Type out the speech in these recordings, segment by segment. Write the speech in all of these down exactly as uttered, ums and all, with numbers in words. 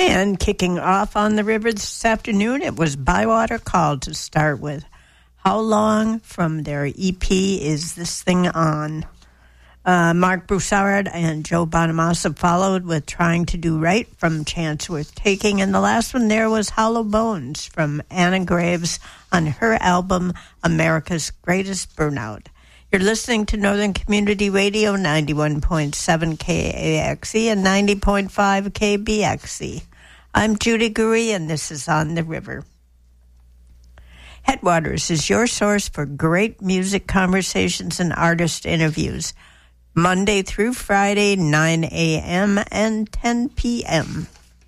And kicking off on the river this afternoon, it was Bywater Call to start with. How Long from their E P Is This Thing On? Uh, Mark Broussard and Joe Bonamassa followed with Trying to Do Right from Chance Worth Taking. And the last one there was Hollow Bones from Anna Graves on her album America's Greatest Burnout. You're listening to Northern Community Radio, ninety-one point seven K A X E and ninety point five K B X E. I'm Judy Gurry, and this is On the River. Headwaters is your source for great music conversations and artist interviews, Monday through Friday, nine a.m. and ten p.m.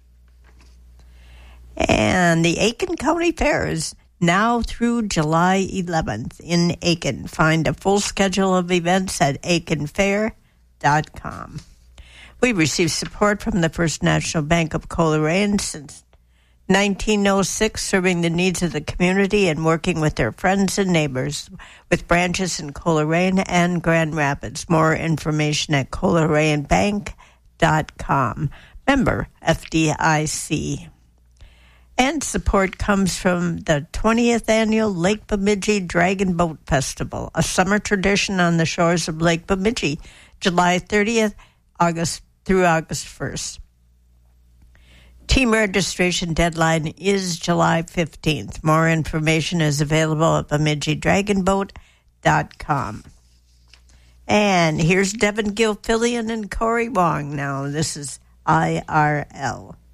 And the Aiken County Fair is now through July eleventh in Aiken. Find a full schedule of events at aiken fair dot com. We received support from the First National Bank of Coleraine since nineteen oh six, serving the needs of the community and working with their friends and neighbors, with branches in Coleraine and Grand Rapids. More information at coleraine bank dot com. Member F D I C. And support comes from the twentieth Annual Lake Bemidji Dragon Boat Festival, a summer tradition on the shores of Lake Bemidji, July thirtieth August through August first. Team registration deadline is July fifteenth. More information is available at bemidji dragon boat dot com. And here's Devin Gilfillian and Corey Wong now. This is I R L.